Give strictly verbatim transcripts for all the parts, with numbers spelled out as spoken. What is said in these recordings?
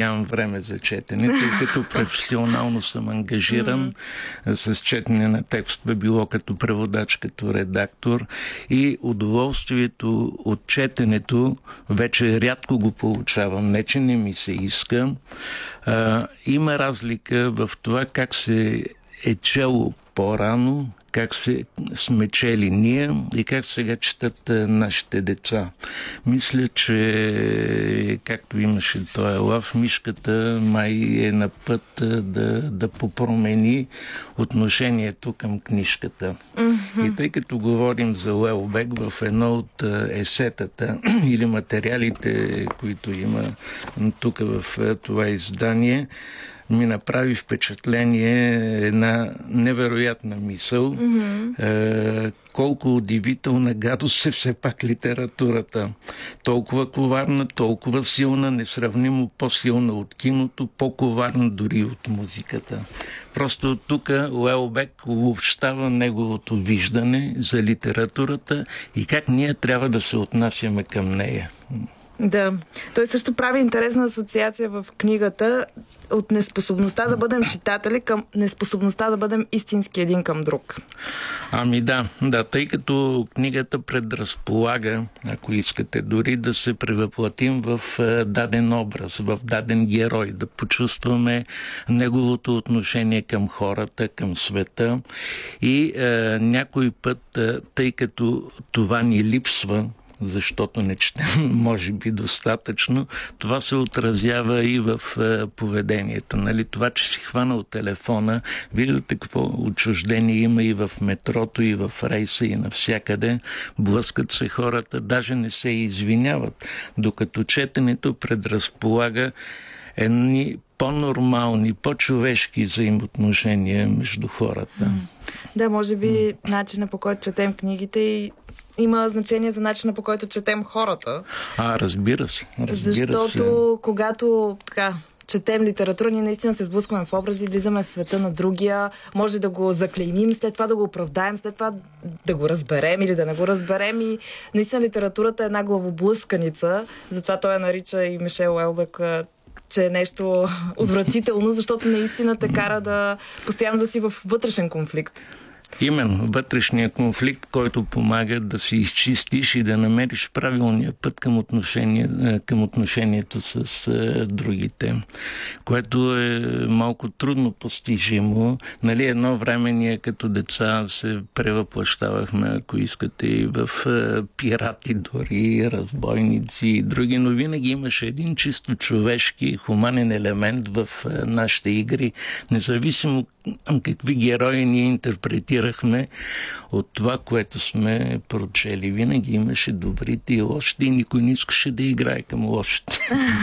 нямам време за четене, тъй като професионално съм ангажиран mm-hmm. с четене на текстове, било като преводач, като редактор, и удоволствието от четенето вече рядко го получавам. Не, че не ми се иска. А, има разлика в това как се е чело по-рано, как се сме чели ние и как сега четат нашите деца. Мисля, че както имаше този лав, мишката май е на път да, да попромени отношението към книжката. Mm-hmm. И тъй като говорим за Уелбек, в едно от есетата или материалите, които има тук в това издание, ми направи впечатление една невероятна мисъл. Mm-hmm. Е, колко удивителна гадост е все пак литературата. Толкова коварна, толкова силна, несравнимо по-силна от киното, по-коварна дори от музиката. Просто тук Уелбек обобщава неговото виждане за литературата и как ние трябва да се отнасяме към нея. Да. Той също прави интересна асоциация в книгата от неспособността да бъдем читатели към неспособността да бъдем истински един към друг. Ами да, да, тъй като книгата предразполага, ако искате, дори да се превъплатим в даден образ, в даден герой, да почувстваме неговото отношение към хората, към света, и е, някой път, е, тъй като това ни липсва, защото не четем, може би, достатъчно, това се отразява и в е, поведението. Нали? Това, че си хванал телефона, виждате какво отчуждение има и в метрото, и в рейса, и навсякъде. Блъскат се хората, даже не се извиняват, докато четенето предразполага едни по-нормални, по-човешки взаимоотношения между хората. Да, може би начина, по който четем книгите, и има значение за начина, по който четем хората. А, разбира се. Разбира Защото се. когато така четем литература, ние наистина се сблъскваме в образи, влизаме в света на другия, може да го заклеймим, след това да го оправдаем, след това да го разберем или да не го разберем, и наистина литературата е една главоблъсканица, затова той я нарича и Мишел Уелбек, че е нещо отвратително, защото наистина те кара да постоянно да си в вътрешен конфликт. Именно, вътрешния конфликт, който помага да се изчистиш и да намериш правилния път към, отношение, към отношението с а, другите, което е малко трудно постижимо. Нали, едно време ние като деца се превъплащавахме, ако искате, и в а, пирати дори, разбойници и други, но винаги имаше един чисто човешки, хуманен елемент в а, нашите игри, независимо какви герои ние интерпретирахме от това, което сме прочели. Винаги имаше добрите и лошите и никой не искаше да играе към лошите.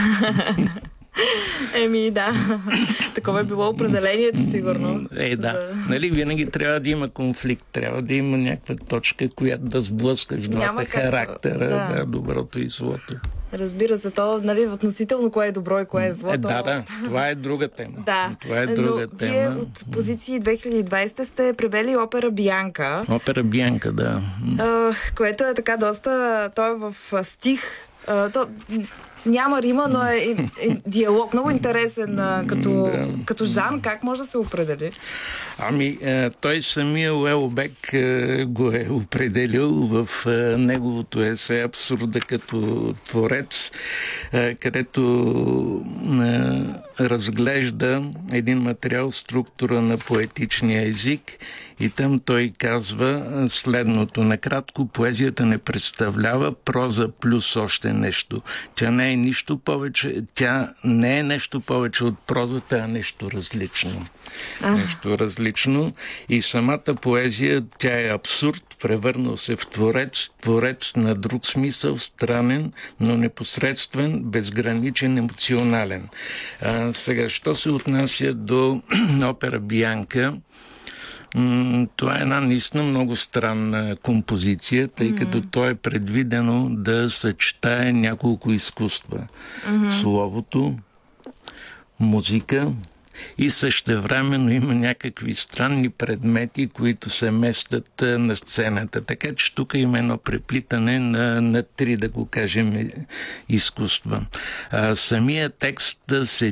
Еми, да. Такова е било определението, сигурно. Е, да. За... Нали, винаги трябва да има конфликт, трябва да има някаква точка, която да сблъска в двата характера, да. Да, доброто и злото. Разбира се, то, нали, относително кое е добро и кое е зло. Е, да, да, това е друга тема. Да, това е друга но тема. Вие от позиции две хиляди и двадесета сте превели опера Бянка. Опера Бянка, да. Което е така доста... То е в стих. То... Няма рима, но е, е, е диалог. Много интересен а, като, да. Като жан. Как може да се определи? Ами, е, той самия Уелбек е, го е определил в е, неговото есе "Абсурда като творец", е, където е, разглежда един материал, структура на поетичния език, и там той казва следното: накратко, поезията не представлява проза плюс още нещо. Тя не е нищо повече, тя не е нещо повече от прозата, а нещо различно. А. Нещо различно. И самата поезия, тя е абсурд, превърнал се в творец, творец на друг смисъл, странен, но непосредствен, безграничен, емоционален. А, сега, що се отнася до опера Бянка, това е една наистина много странна композиция, тъй mm-hmm. като то е предвидено да съчетае няколко изкуства. Mm-hmm. Словото, музика и същевременно има някакви странни предмети, които се местят на сцената. Така че тук има едно преплитане на, на три, да го кажем, изкуства. А, самия текст се